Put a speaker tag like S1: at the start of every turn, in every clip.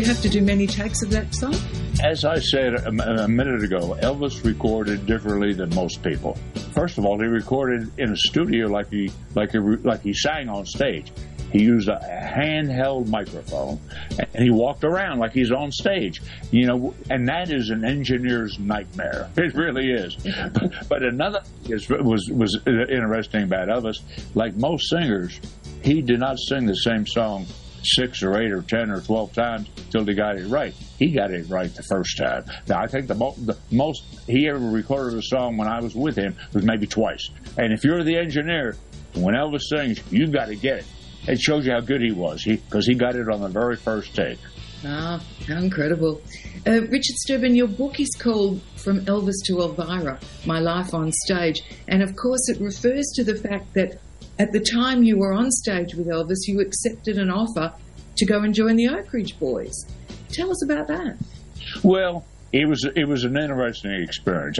S1: You have to do many takes of that song?
S2: As I said a minute ago, Elvis recorded differently than most people. First of all, he recorded in a studio like he sang on stage. He used a handheld microphone, and he walked around like he's on stage, and that is an engineer's nightmare. It really is. But another thing was interesting about Elvis. Like most singers, he did not sing the same song 6 or 8 or 10 or 12 times till he got it right. He got it right the first time. Now, I think the most he ever recorded a song when I was with him was maybe twice. And if you're the engineer, when Elvis sings, you've got to get it. It shows you how good he was, because he got it on the very first take.
S1: Ah, how incredible. Richard Sterban, your book is called From Elvis to Elvira, My Life on Stage. And, of course, it refers to the fact that at the time you were on stage with Elvis, you accepted an offer to go and join the Oak Ridge Boys. Tell us about that.
S2: Well, it was an interesting experience.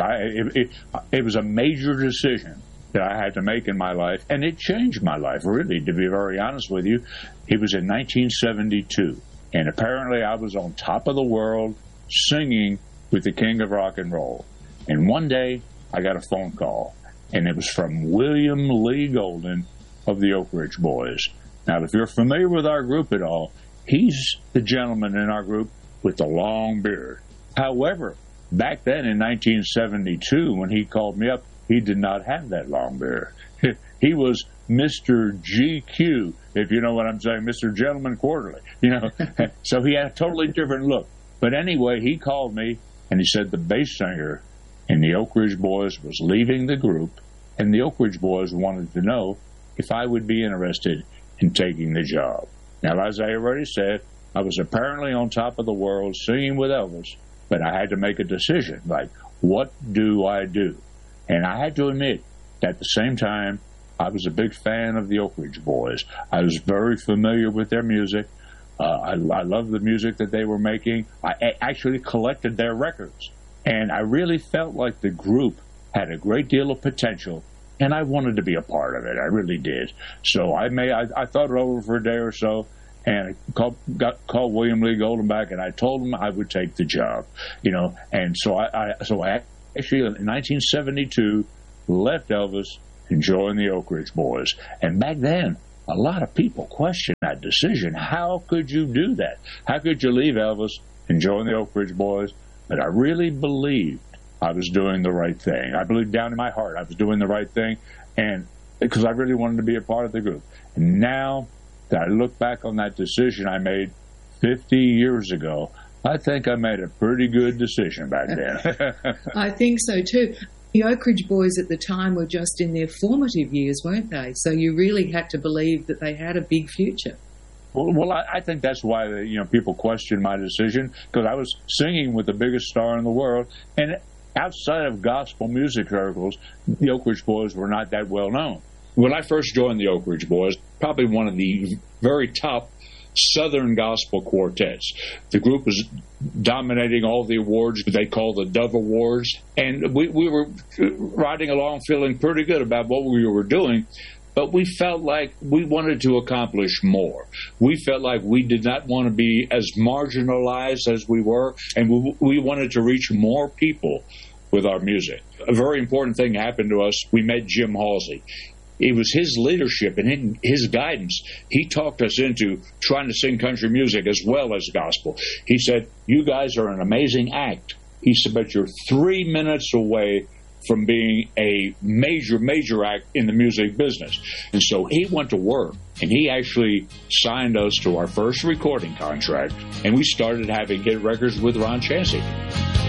S2: It was a major decision that I had to make in my life, and it changed my life, really, to be very honest with you. It was in 1972, and apparently I was on top of the world singing with the king of rock and roll. And one day, I got a phone call, and it was from William Lee Golden of the Oak Ridge Boys. Now, if you're familiar with our group at all, he's the gentleman in our group with the long beard. However, back then in 1972, when he called me up, he did not have that long beard. He was Mr. GQ, if you know what I'm saying, Mr. Gentleman Quarterly. So he had a totally different look. But anyway, he called me, and he said the bass singer in the Oak Ridge Boys was leaving the group, and the Oak Ridge Boys wanted to know if I would be interested in taking the job. Now, as I already said, I was apparently on top of the world singing with Elvis, but I had to make a decision, like, what do I do? And I had to admit that at the same time, I was a big fan of the Oak Ridge Boys. I was very familiar with their music. I loved the music that they were making. I actually collected their records. And I really felt like the group had a great deal of potential, and I wanted to be a part of it. I really did. So I thought it over for a day or so, and I called William Lee Golden back, and I told him I would take the job. And so I actually, in 1972, left Elvis and joined the Oak Ridge Boys. And back then, a lot of people questioned that decision. How could you do that? How could you leave Elvis and join the Oak Ridge Boys? But I really believed I was doing the right thing. I believed down in my heart I was doing the right thing, and because I really wanted to be a part of the group. And now that I look back on that decision I made 50 years ago, I think I made a pretty good decision back then.
S1: I think so too. The Oak Ridge Boys at the time were just in their formative years, weren't they? So you really had to believe that they had a big future.
S2: Well, I think that's why people questioned my decision, because I was singing with the biggest star in the world, and outside of gospel music circles, the Oak Ridge Boys were not that well known. When I first joined the Oak Ridge Boys, probably one of the very top Southern gospel quartets. The group was dominating all the awards they call the Dove Awards, and we were riding along feeling pretty good about what we were doing, but we felt like we wanted to accomplish more. We felt like we did not want to be as marginalized as we were, and we wanted to reach more people with our music. A very important thing happened to us. We met Jim Halsey. It was his leadership and his guidance. He talked us into trying to sing country music as well as gospel. He said, you guys are an amazing act. He said, but you're 3 minutes away from being a major, major act in the music business. And so he went to work, and he actually signed us to our first recording contract, and we started having hit records with Ron Chancey.